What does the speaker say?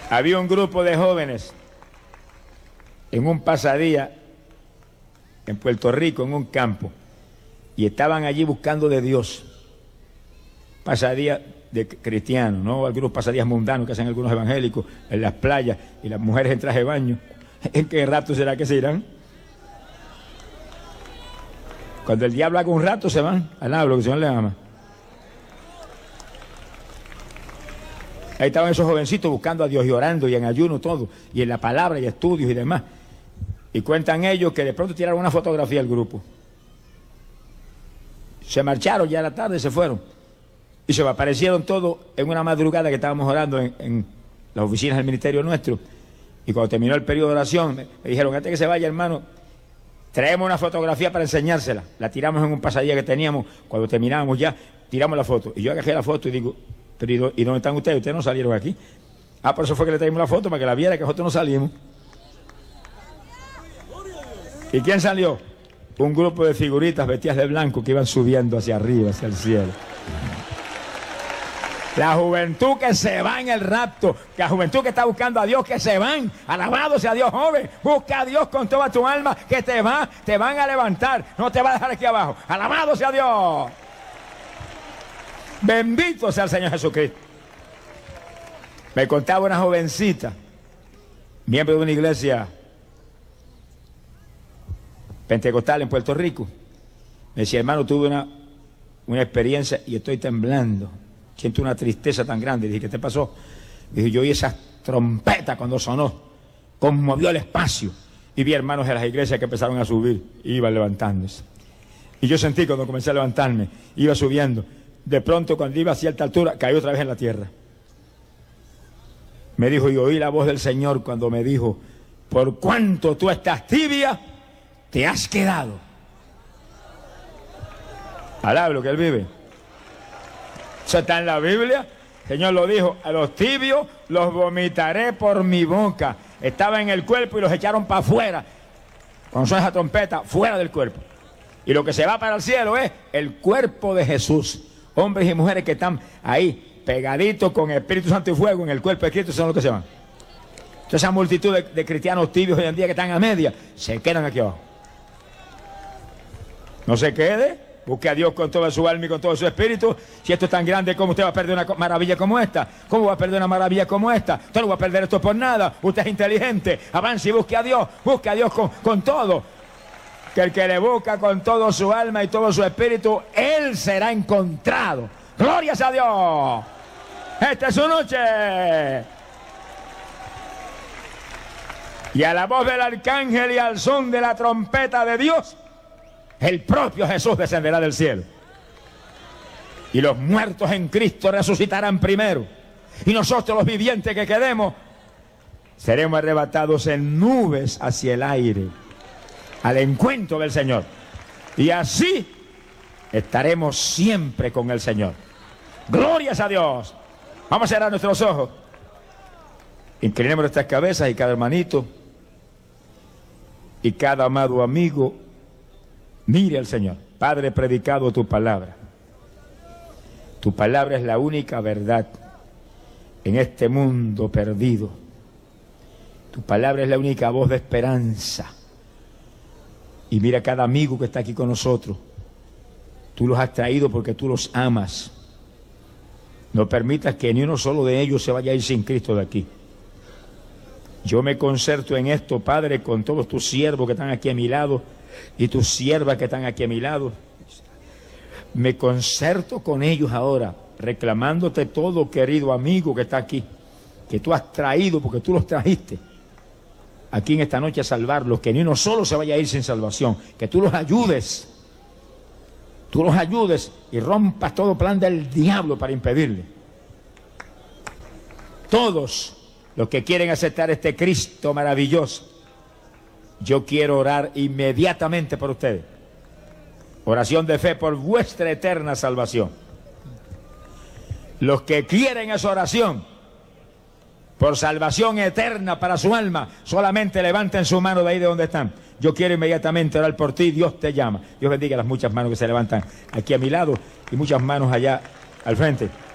Había un grupo de jóvenes en un pasadía en Puerto Rico, en un campo, y estaban allí buscando de Dios. Pasadía de cristianos, no algunos pasadías mundanos que hacen algunos evangélicos en las playas y las mujeres en traje de baño. ¿En qué rato será que se irán? Cuando el diablo haga un rato se van al hablo que el Señor les ama. Ahí estaban esos jovencitos buscando a Dios y orando y en ayuno todo, y en la palabra y estudios y demás. Y cuentan ellos que de pronto tiraron una fotografía al grupo. Se marcharon ya a la tarde, se fueron. Y se aparecieron todos en una madrugada que estábamos orando en las oficinas del ministerio nuestro. Y cuando terminó el periodo de oración, me dijeron, antes que se vaya, hermano, traemos una fotografía para enseñársela. La tiramos en un pasadía que teníamos. Cuando terminábamos ya, tiramos la foto. Y yo agarré la foto y digo, pero ¿y dónde están ustedes? Ustedes no salieron aquí. Ah, por eso fue que le traímos la foto, para que la viera, que nosotros no salimos. ¿Y quién salió? Un grupo de figuritas vestidas de blanco que iban subiendo hacia arriba, hacia el cielo. La juventud que se va en el rapto, la juventud que está buscando a Dios, que se van. Alabado sea Dios, joven. Busca a Dios con toda tu alma, que te van a levantar. No te va a dejar aquí abajo. Alabado sea Dios. Bendito sea el Señor Jesucristo. Me contaba una jovencita, miembro de una iglesia pentecostal en Puerto Rico. Me decía, hermano, tuve una experiencia y estoy temblando. Siento una tristeza tan grande. Dije, ¿qué te pasó? Dije, yo oí esa trompeta cuando sonó. Conmovió el espacio. Y vi hermanos de las iglesias que empezaron a subir. Iban levantándose. Y yo sentí cuando comencé a levantarme, iba subiendo. De pronto, cuando iba a cierta altura, caí otra vez en la tierra. Me dijo, y oí la voz del Señor cuando me dijo, por cuanto tú estás tibia, te has quedado. Alaba lo que Él vive. Eso está en la Biblia. El Señor lo dijo, a los tibios los vomitaré por mi boca. Estaba en el cuerpo y los echaron para afuera. Cuando suena esa trompeta, fuera del cuerpo. Y lo que se va para el cielo es el cuerpo de Jesús. Hombres y mujeres que están ahí, pegaditos con Espíritu Santo y fuego en el cuerpo de Cristo, son los que se van. Entonces esa multitud de cristianos tibios hoy en día que están a media, se quedan aquí abajo. No se quede. Busque a Dios con toda su alma y con todo su espíritu. Si esto es tan grande, ¿cómo usted va a perder una maravilla como esta? ¿Cómo va a perder una maravilla como esta? Usted no va a perder esto por nada. Usted es inteligente. Avance y busque a Dios. Busque a Dios con todo. Que el que le busca con todo su alma y todo su espíritu, Él será encontrado. ¡Glorias a Dios! ¡Esta es su noche! Y a la voz del arcángel y al son de la trompeta de Dios, el propio Jesús descenderá del cielo. Y los muertos en Cristo resucitarán primero. Y nosotros los vivientes que quedemos seremos arrebatados en nubes hacia el aire, al encuentro del Señor. Y así estaremos siempre con el Señor. ¡Glorias a Dios! Vamos a cerrar nuestros ojos. Inclinemos nuestras cabezas y cada hermanito y cada amado amigo mire al Señor. Padre, predicado tu palabra. Tu palabra es la única verdad en este mundo perdido. Tu palabra es la única voz de esperanza. Y mira cada amigo que está aquí con nosotros. Tú los has traído porque tú los amas. No permitas que ni uno solo de ellos se vaya a ir sin Cristo de aquí. Yo me concerto en esto, Padre, con todos tus siervos que están aquí a mi lado y tus siervas que están aquí a mi lado. Me concerto con ellos ahora, reclamándote todo, querido amigo que está aquí, que tú has traído, porque tú los trajiste aquí en esta noche a salvarlos, que ni uno solo se vaya a ir sin salvación, que tú los ayudes y rompas todo plan del diablo para impedirle. Todos los que quieren aceptar este Cristo maravilloso, yo quiero orar inmediatamente por ustedes. Oración de fe por vuestra eterna salvación. Los que quieren esa oración por salvación eterna para su alma, solamente levanten su mano de ahí de donde están. Yo quiero inmediatamente orar por ti. Dios te llama. Dios bendiga las muchas manos que se levantan aquí a mi lado y muchas manos allá al frente.